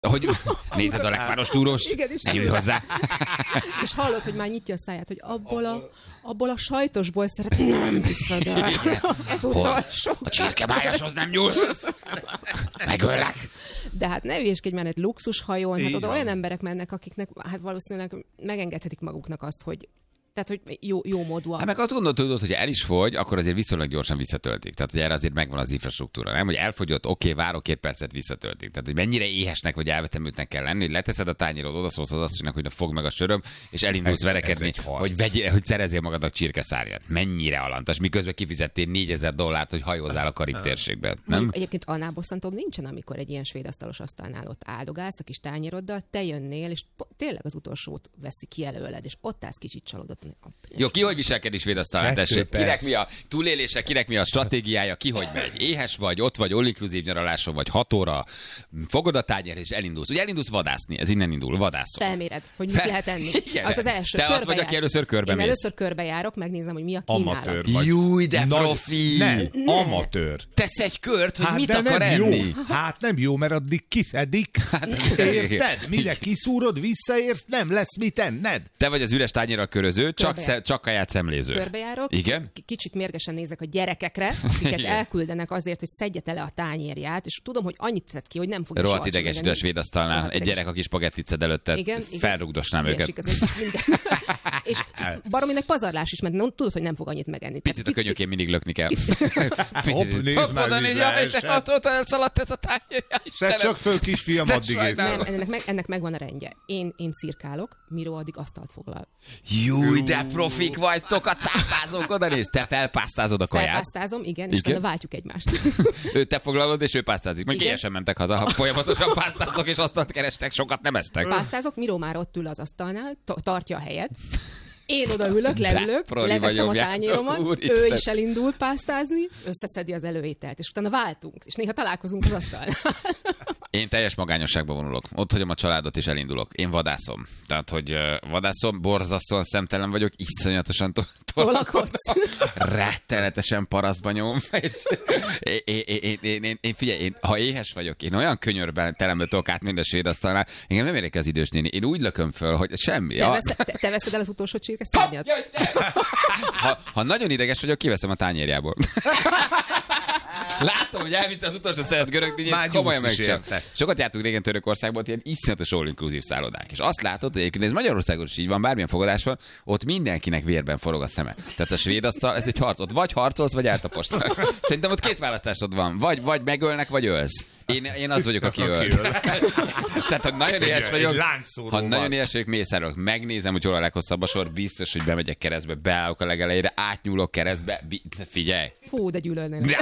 Hogy nézed a lekváros túrós, ne ülj hozzá. És hallod, hogy már nyitja a száját, hogy abból a sajtosból nem viszed el. Ez utolsó. A csirkemájashoz nem nyúlsz. Megöllek. De hát ne hülyéskedj már egy luxushajón, hát oda olyan emberek mennek, akiknek hát valószínűleg megengedhetik maguknak azt, hogy tehát, hogy jó módúak. Hát meg azt gondolod, hogy el is fogy, akkor azért viszonylag gyorsan visszatöltik. Tehát, hogy erre azért megvan az infrastruktúra. Nem, hogy elfogyott, oké, várok 2 percet, visszatöltik. Tehát, hogy mennyire éhesnek vagy elvetemültnek kell lenni, hogy leteszed a tányérod, odaszólsz az asszonynak, hogy fogd meg a söröm, és elindulsz verekedni, hogy szerezzél magadnak csirkeszárját. Mennyire alantas, miközben kifizettél $4000, hogy hajózzál a Karib térségben. Nem? Egyébként annál bosszantóbb nincsen, amikor egy ilyen svéd asztalos asztalnál ott áldogálsz a kis tányéroddal, te jönnél, és tényleg az utolsót veszi ki előled, és ott állsz kicsit csalódott. Jó, ki hogy viselkedik svéd asztalnál, tessék? Kinek mi a túlélése, kinek mi a stratégiája, ki hogy megy? Éhes vagy, ott vagy, all-inclusive nyaraláson vagy, 6 óra, fogod a tányért és elindulsz. Ugye elindulsz vadászni, ez innen indul, vadászol. Felméred, hogy mit lehet enni. Igen, az első. te az vagy, aki először körbemész. Én először körbejárok, megnézem, hogy mi a kínálat. Amatőr vagy. Júj, de profi! Nem, amatőr. Tesz egy kört, hogy mit de akar nem enni. jó. Hát nem jó, mert addig kiszedik. Érted? Mire kiszúrod, visszaérsz, nem lesz mit enned. Te vagy az üres tányérral köröző, csak kaját szemléző. Körbejárok. Igen? Kicsit mérgesen nézek a gyerekekre, akiket elküldenek azért, hogy szedje le a tányérját, és tudom, hogy annyit tett ki, hogy nem fogja rohadt idegesítő a svéd asztalnál. Egy gyerek, aki spagettit szed előtted, felrugdosnám őket. És barominek pazarlás is, mert tudod, hogy nem fog annyit megenni. Picit a könyökén mindig lökni kell. Hopp, nézd már, ott elszaladt ez a tányér. Szedd csak föl, kisfiam, addig ész. Nem, ennek megvan a rendje. Én cirkálok, Miró addig asztalt foglal. Júj, de profik vagytok, a cápázók, oda néz. Te felpásztázod a kaját. Felpásztázom, igen, és utána váltjuk egymást. Te foglalod, és ő pásztázik. Mondjuk ilyen sem mentek haza, ha folyamatosan pásztáztok, és asztalt kerestek, sokat nem esztek. Pásztázok, Miró már ott ül az asztalnál, tartja a helyet. Én odaülök, leülök, leveszem a tányéromat, ő is elindul pásztázni, összeszedi az előételt, és utána váltunk, és néha találkozunk az asztalnál. Én teljes magányosságba vonulok. Ott hagyom a családot, és elindulok. Én vadászom. Tehát, hogy vadászom, borzasztóan szemtelen vagyok, iszonyatosan tolakodsz. Rettenetesen parasztba nyom. Én figyelj, ha éhes vagyok, én olyan könyörben telembe tudok átmenni a svéd asztalnál, engem nem érdekel az idős néni. Én úgy lököm föl, hogy semmi. Te veszed el az utolsó csirkeszárnyat? Ha nagyon ideges vagyok, kiveszem a tányérjából. Látom, hogy elvitte az utolsó szeret görögdínyét, komolyan megcsinálta. Sokat jártunk régen Törökországban, ilyen iszonyatos all-inclusive szállodák. És azt látod, hogy egyébként ez Magyarországon is így van, bármilyen fogadás van, ott mindenkinek vérben forog a szeme. Tehát a svéd asztal, ez egy harc. Ott vagy harcolsz, vagy eltaposd. Szerintem ott 2 választásod van. Vagy megölnek, vagy ölsz. Én az vagyok, aki öl. Tehát, ha nagyon éhes vagyok, mészárolok, megnézem, hogy hol a leghosszabb a sor, biztos, hogy bemegyek keresztbe, beállok a legelejére, átnyúlok keresztbe, figyelj. Fú, de gyűlölnének.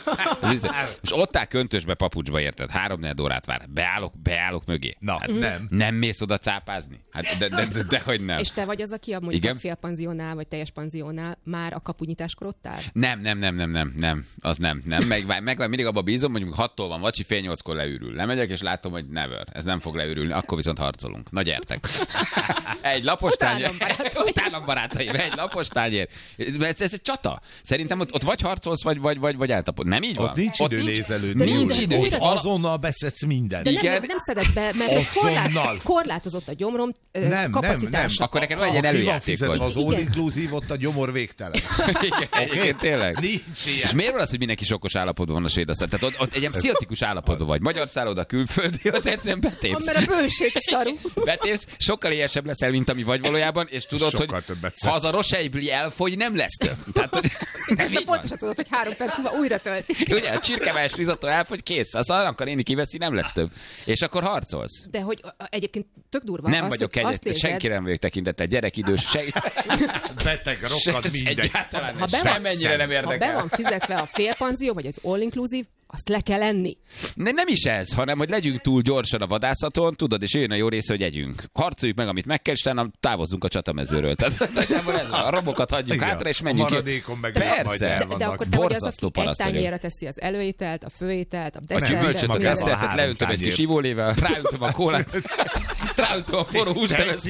És ott áll köntösbe, papucsba, érted? 3-4 órát vár. Beállok mögé. Na, hát nem. Nem mész oda cápázni? Hát dehogy nem. És te vagy az, aki mondjuk a félpanziónál, vagy teljes panziónál már a kapunyításkor ott áll? Nem. Az nem. Meg mindig abba bízom, mondjuk 6-tól van vacsi, fél 8-kor leürül. Lemegyek, és látom, hogy never. Ez nem fog leürülni, akkor viszont harcolunk. Na gyertek. Egy lapos tányér. Utálom barátaim, egy lapos tányér. Ez egy csata. Szerintem ott vagy harcolsz, vagy eltapod. Nem így van? Ott nincs idő nézelődni. Nincs idő. Ott azonnal beszedsz mindent. De nem szeded be, mert korlátozott a gyomrom kapacitása. Akkor neked van egy ilyen előjátékod. Az all-inclusive, ott a gyomor végtelen. Igen, tényleg. És miért van az, hogy mindenki sokkos állapotban van a svéd asztal? Tehát ott egy ilyen pszichotikus állapotban vagy. Magyar szálloda, külföldi, ott egyszerűen betépsz. Mert a bőség szarú. Betépsz, sokkal éhesebb leszel, mint ami vagy valójában, és tudod, hogy ha az a roseibli elfogy, nem lesz több. Tehát, pontosan tudod, hogy 3 perc múlva újra töltik. Ugye, a csirkevályos risotto elfogy, kész. Azt akar néni kiveszi, nem lesz több. És akkor harcolsz. De hogy egyébként tök durva. Nem vagyok kegyetlen, senkire nem vagyok tekintettel, gyerek, idős, beteg, rokkad, mindegy. Semmennyire nem érdekel. Ha be van fizetve a félpanzió, vagy az all-inclusive, azt le kell enni. Nem is ez, hanem hogy legyünk túl gyorsan a vadászaton, tudod, és jön a jó része, hogy együnk. Harcoljuk meg, amit meg kell, és utána távozzunk a csatamezőről. Tehát a robokat hagyjuk hátra, és menjünk ki. Maradékon meg persze, de akkor te vagy az, aki egy tányérra teszi az előételt, a főételt, a desszertet. Leöntöm egy kis ivólével, ráöntöm a kólát, ráöntöm a forró húslevet,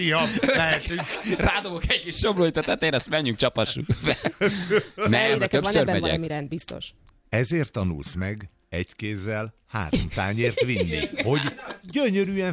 rádobok egy kis somlóit a tetején, azt menjünk, csapassuk. Nem, többször megyek. Valami rend, biztos. Ezért tanulsz meg egy kézzel 3 tányért vinni, hogy gyönyörűen